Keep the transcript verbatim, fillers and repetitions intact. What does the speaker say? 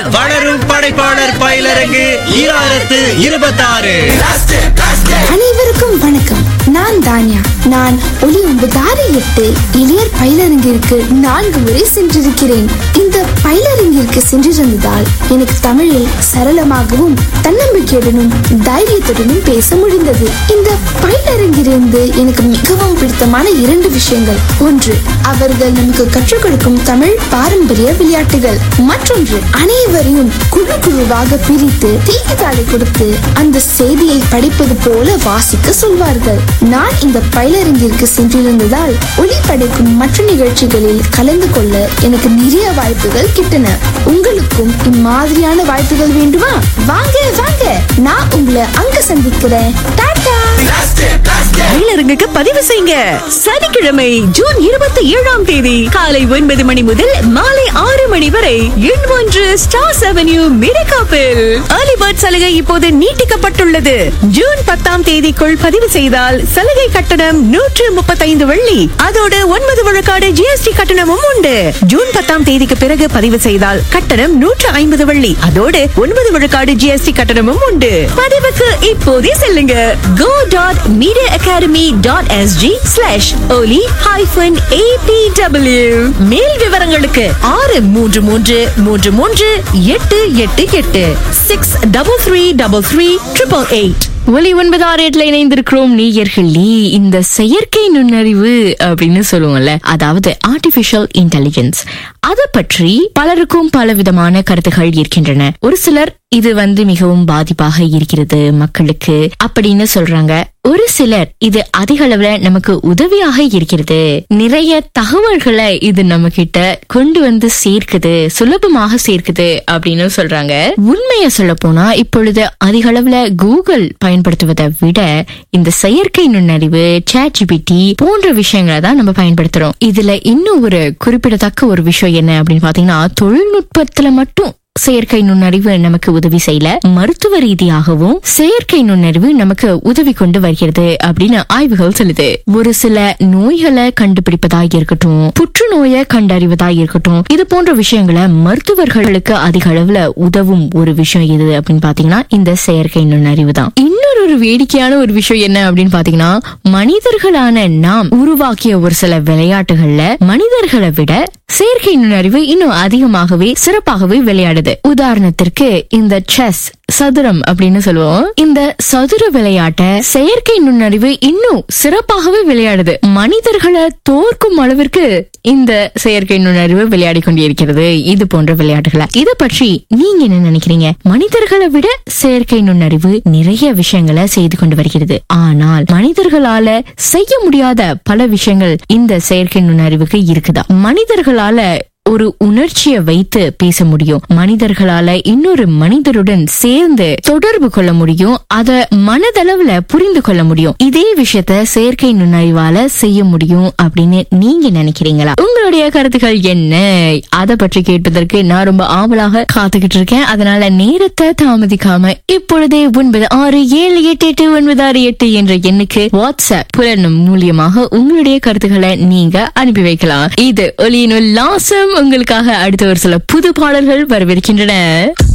வளரும் படைப்பாளர் பயிலரங்கு ஈராயிரத்து இருபத்தி ஆறு. அனைவருக்கும் வணக்கம். நான் தானியா. நான் ஒலி ஒன்பதாறு எட்டு இளையர் பயிலரங்கிற்கு நான்கு முறை சென்றிருக்கிறேன். இந்த பயிலரங்கிற்கு சென்றிருந்ததால் எனக்கு தமிழில் சரளமாகவும் தன்னம்பிக்கையுடனும் தைரியத்துடனும் பேச முடிந்தது. இந்த பயிலரங்கிலிருந்து எனக்கு மிகவும் பிடித்தமான இரண்டு விஷயங்கள். ஒன்று, அவர்கள் நமக்கு கற்றுக் கொடுக்கும் தமிழ் பாரம்பரிய விளையாட்டுகள். மற்றொன்று, அனைவரையும் குழு குழுவாக பிரித்து செய்தித்தாளை கொடுத்து அந்த செய்தியை படிப்பது போல வாசிக்க சொல்வார்கள். நான் இந்த பயிலரங்கிற்கு சென்றிருந்ததால் ஒளி படைக்கும் மற்ற நிகழ்ச்சிகளில் கலந்து கொள்ள எனக்கு நிறைய வாய்ப்புகள் கிட்டன. உங்களுக்கும் இம்மாதிரியான வாய்ப்புகள் வேண்டுமா? வாங்க வாங்க, நான் உங்களை அங்க சந்திக்கிறேன். டாடா. பயிலரங்குக்கு பதிவு செய்யுங்க. சனிக்கிழமை ஜூன் இருபத்தி ஏழாம் தேதி காலை ஒன்பது மணி முதல் மாலை ஆறு மணி வரை எண் ஒன்று ஸ்டார்ஸ் அவென்யூ மிரகாப்பில் ஏர்லி பர்ட் சலுகை இப்போது நீட்டிக்கப்பட்டுள்ளது. ஜூன் பத்தாம் தேதிக்குள் பதிவு செய்தால் சலுகை கட்டணம் நூற்று முப்பத்தைந்து வெள்ளி. அதோடு ஒன்பது விழுக்காடு ஜிஎஸ்டி கட்டணமும் உண்டு. ஜூன் பத்தாம் தேதிக்கு பிறகு பதிவு செய்தால் கட்டணம் நூற்று ஐம்பது வெள்ளி. அதோடு ஒன்பது விழுக்காடு ஜிஎஸ்டி கட்டணமும் உண்டு. பதிவுக்கு இப்போதே செல்லுங்க. go dot media academy dot s g slash oli hyphen a p w. மேல் விவரங்களுக்கு ஆறு மூன்று மூன்று மூன்று மூன்று எட்டு எட்டு எட்டு six double three double three triple eight. ஒலி ஒன்பது ஆறு எட்டுல இணைந்திருக்கிறோம் நேயர்களே. இந்த செயற்கை நுண்ணறிவு அப்படின்னு சொல்லுவோம்ல, அதாவது ஆர்டிபிஷியல் இன்டெலிஜென்ஸ், அதை பற்றி பலருக்கும் பல விதமான கருத்துகள் இருக்கின்றன. ஒரு சிலர் இது வந்து மிகவும் பாதிப்பாக இருக்கிறது மக்களுக்கு அப்படின்னு சொல்றாங்க. ஒரு சிலர் இது அதிக அளவுல நமக்கு உதவியாக இருக்கிறது, நிறைய தகவல்களை இது நம்ம கிட்ட கொண்டு வந்து சேர்க்குது, சுலபமாக சேர்க்குது அப்படின்னு சொல்றாங்க. உண்மையை சொல்ல போனா இப்பொழுது அதிக அளவுல கூகுள் பயன்படுத்துவதை விட இந்த செயற்கை நுண்ணறிவு, சாட் ஜிபிடி போன்ற விஷயங்களை தான் நம்ம பயன்படுத்துறோம். இதுல இன்னும் ஒரு குறிப்பிடத்தக்க ஒரு விஷயம் என்ன அப்படின்னு பாத்தீங்கன்னா, தொழில்நுட்பத்துல மட்டும் செயற்கை நுண்ணறிவு நமக்கு உதவி செய்யல, மருத்துவ ரீதியாகவும் செயற்கை நுண்ணறிவு நமக்கு உதவி கொண்டு வருகிறது அப்படின்னு ஆய்வுகள் சொல்லுது. ஒரு சில நோய்களை கண்டுபிடிப்பதாக இருக்கட்டும், புற்றுநோயை கண்டறிவதாக இருக்கட்டும், இது போன்ற விஷயங்களை மருத்துவர்களுக்கு அதிக அளவுல உதவும் ஒரு விஷயம் எது அப்படின்னு பாத்தீங்கன்னா இந்த செயற்கை நுண்ணறிவு தான். இன்னொரு ஒரு வேடிக்கையான ஒரு விஷயம் என்ன அப்படின்னு பாத்தீங்கன்னா, மனிதர்களான நாம் உருவாக்கிய ஒரு சில விளையாட்டுகள்ல மனிதர்களை விட செயற்கை நுண்ணறிவு இன்னும் அதிகமாகவே சிறப்பாகவே விளையாடுது. உதாரணத்திற்கு இந்த செஸ், சதுரம் அப்படின்னு சொல்லுவோம். இந்த சதுர விளையாட்ட செயற்கை நுண்ணறிவு இன்னும் சிறப்பாகவே விளையாடுது. மனிதர்களை தோற்கும் அளவிற்கு இந்த செயற்கை நுண்ணறிவு விளையாடி கொண்டிருக்கிறது இது போன்ற விளையாட்டுகளை. இதை பற்றி நீங்க என்ன நினைக்கிறீங்க? மனிதர்களை விட செயற்கை நுண்ணறிவு நிறைய விஷயங்களை செய்து கொண்டு வருகிறது. ஆனால் மனிதர்களால செய்ய முடியாத பல விஷயங்கள் இந்த செயற்கை நுண்ணறிவுக்கு இருக்குதா? மனிதர்களால ஒரு உணர்ச்சியை வைத்து பேச முடியும், மனிதர்களால இன்னொரு மனிதருடன் சேர்ந்து தொடர்பு கொள்ள முடியும், அத மனதளவுல புரிந்து கொள்ள முடியும். இதே விஷயத்த செயற்கை நுண்ணறிவால செய்ய முடியும் அப்படின்னு நீங்க நினைக்கிறீங்களா? உங்களுடைய கருத்துக்கள் என்ன? அதை பற்றி கேட்பதற்கு நான் ரொம்ப ஆவலாக காத்துக்கிட்டு இருக்கேன். அதனால நேரத்தை தாமதிக்காம இப்பொழுதே ஒன்பது ஆறு ஏழு எட்டு எட்டு ஒன்பது ஆறு எட்டு என்ற எண்ணுக்கு வாட்ஸ்அப் புலனும் மூலியமாக உங்களுடைய கருத்துக்களை நீங்க அனுப்பி வைக்கலாம். இது ஒலியின் உல்லாசம். உங்களுக்காக அடுத்த ஒரு சில புது பாடல்கள் வரவிருக்கின்றன.